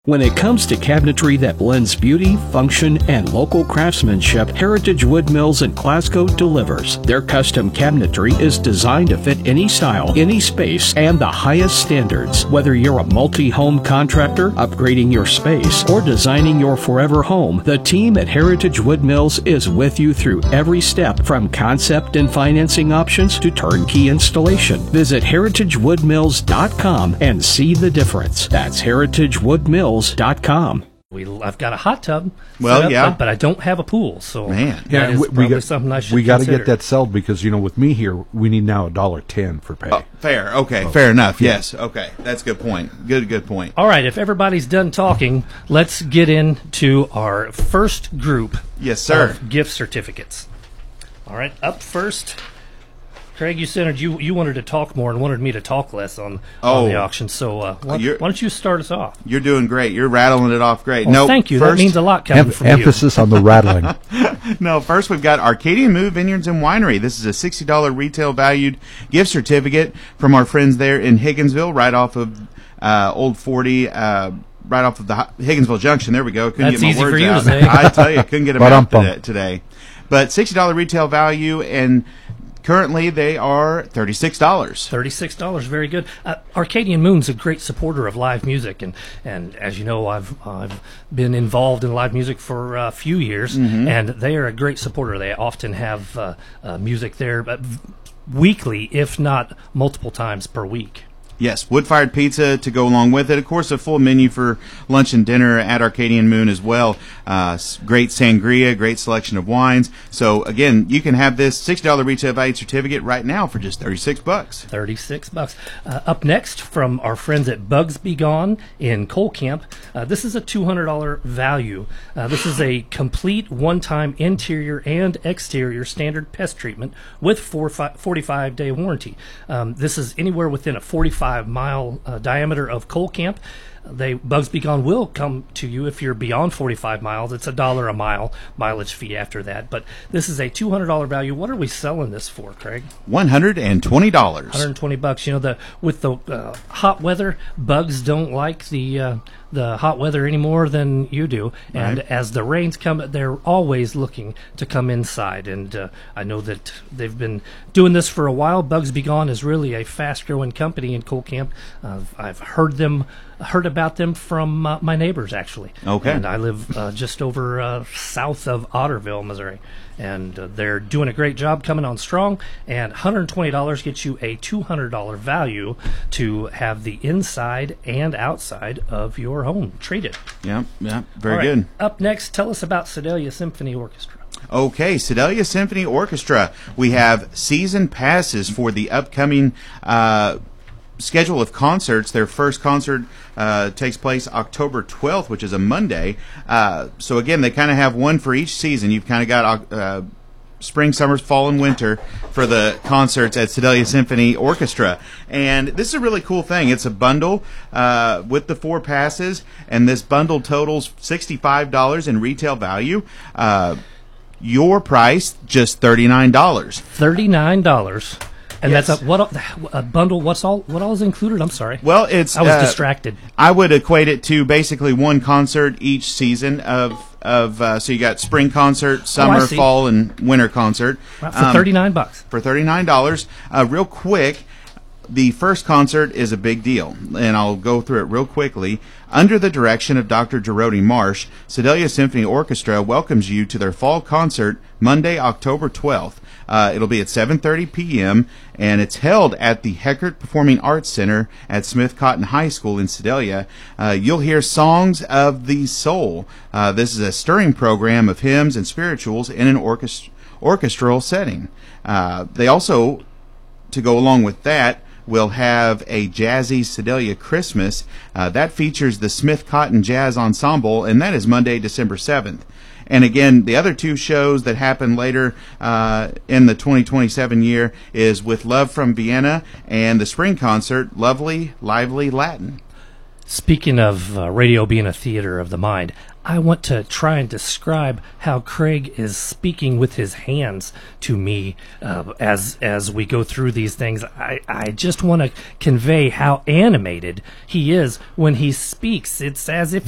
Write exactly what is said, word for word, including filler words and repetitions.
When it comes to cabinetry that blends beauty, function, and local craftsmanship, Heritage Wood Mills in Glasgow delivers. Their custom cabinetry is designed to fit any style, any space, and the highest standards. Whether you're a multi-home contractor, upgrading your space, or designing your forever home, the team at Heritage Wood Mills is with you through every step, from concept and financing options to turnkey installation. Visit heritage wood mills dot com and see the difference. That's heritage wood mills dot com. We, I've got a hot tub, well, up, yeah, but, but I don't have a pool, so man, that yeah, is we, probably we got, something I should We got to consider. get that sold because you know, with me here, we need now a dollar ten for pay. Oh, fair, okay, Oh. fair enough. Yeah. Yes, okay, that's a good point. Good, good point. All right, if everybody's done talking, let's get into our first group. Yes, sir. Of gift certificates. All right, up first. Craig, you said you you wanted to talk more and wanted me to talk less on, Oh. on the auction. So uh, why, You're- why don't you start us off? You're doing great. You're rattling it off great. Well, no, thank you. First, that means a lot coming Em- from emphasis on the rattling. No, first we've got Arcadian Moon Vineyards and Winery. This is a sixty dollars retail valued gift certificate from our friends there in Higginsville, right off of uh, Old forty, uh, right off of the Hi- Higginsville Junction. There we go. Couldn't That's get my easy words for you to out. say. I tell you, couldn't get them out Ba-dum-bum. today, today. But sixty dollars retail value, and currently they are thirty-six dollars. Thirty-six dollars, very good. Uh, Arcadian Moon's a great supporter of live music, and, and as you know, I've I've been involved in live music for a few years, Mm-hmm. and they are a great supporter. They often have uh, uh, music there, but weekly, if not multiple times per week. Yes, wood-fired pizza to go along with it. Of course, a full menu for lunch and dinner at Arcadian Moon as well. Uh, s- great sangria, great selection of wines. So again, you can have this sixty dollars retail value certificate right now for just thirty-six bucks. Thirty-six bucks. Uh, up next, from our friends at Bugs Be Gone in Cole Camp, uh, this is a two hundred dollars value. Uh, this is a complete one-time interior and exterior standard pest treatment with four, fi- forty-five day warranty. Um, this is anywhere within a forty-five mile uh, diameter of Cole Camp. They Bugs Be Gone will come to you if you're beyond forty-five miles. It's a dollar a mile mileage fee after that. But this is a two hundred dollars value. What are we selling this for, Craig? one hundred twenty dollars. one hundred twenty bucks. You know, the with the uh, hot weather, bugs don't like the uh, the hot weather any more than you do. And Right. as the rains come, they're always looking to come inside. And uh, I know that they've been doing this for a while. Bugs Be Gone is really a fast-growing company in Cole Camp. Uh, I've heard them. Heard about them from uh, my neighbors, actually. Okay. And I live uh, just over uh, south of Otterville, Missouri. And uh, they're doing a great job coming on strong. And one hundred twenty dollars gets you a two hundred dollars value to have the inside and outside of your home treated. Yeah, yeah, very All right, good. Up next, tell us about Sedalia Symphony Orchestra. Okay, Sedalia Symphony Orchestra. We have season passes for the upcoming uh, schedule of concerts. Their first concert uh, takes place October twelfth, which is a Monday. Uh, so again, they kind of have one for each season. You've kind of got uh, spring, summer, fall, and winter for the concerts at Sedalia Symphony Orchestra. And this is a really cool thing. It's a bundle uh, with the four passes, and this bundle totals sixty-five dollars in retail value. Uh, your price, just thirty-nine dollars. thirty-nine dollars. And Yes. that's a, what a, a bundle. What's all? What all is included? I'm sorry. Well, it's I was uh, distracted. I would equate it to basically one concert each season of of uh, so you got spring concert, summer, see. fall, and winter concert Right, for Um, thirty-nine bucks. for thirty-nine dollars. Uh, real quick, the first concert is a big deal, and I'll go through it real quickly. Under the direction of Doctor Jerody Marsh, Sedalia Symphony Orchestra welcomes you to their fall concert Monday, October twelfth. Uh, it'll be at seven thirty p.m., and it's held at the Heckert Performing Arts Center at Smith Cotton High School in Sedalia. Uh, you'll hear songs of the soul. Uh, this is a stirring program of hymns and spirituals in an orchest- orchestral setting. Uh, they also, to go along with that, we'll have a jazzy Sedalia Christmas. Uh, that features the Smith Cotton Jazz Ensemble, and that is Monday, December seventh. And again, the other two shows that happen later uh, in the twenty twenty-seven year is With Love from Vienna and the spring concert, Lovely, Lively Latin. Speaking of uh, radio being a theater of the mind, I want to try and describe how Craig is speaking with his hands to me uh, as as we go through these things. I, I just want to convey how animated he is when he speaks. It's as if